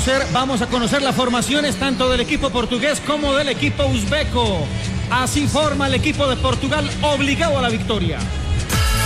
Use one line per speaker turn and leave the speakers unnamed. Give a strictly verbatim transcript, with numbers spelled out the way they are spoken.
conocer, vamos a conocer las formaciones tanto del equipo portugués como del equipo uzbeco. Así forma el equipo de Portugal, obligado a la victoria.